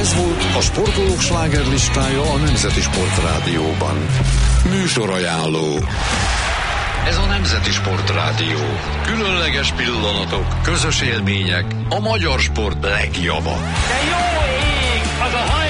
Ez volt a sportolók slágerlistája a Nemzeti Sportrádióban. Műsorajánló. Ez a Nemzeti Sportrádió. Különleges pillanatok, közös élmények, a magyar sport legjava. De jó ég! Az a